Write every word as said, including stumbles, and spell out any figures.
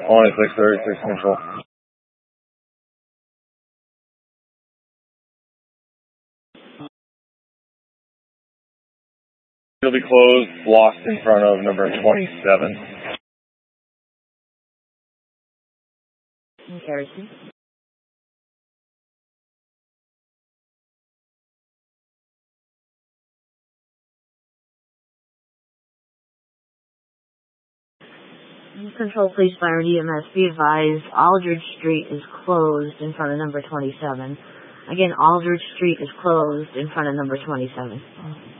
twenty-six thirty-six control. It'll be closed, blocked in front of number twenty-seven. Harrison. Control, police, fire, and E M S. Be advised, Aldridge Street is closed in front of number twenty-seven. Again, Aldridge Street is closed in front of number twenty-seven.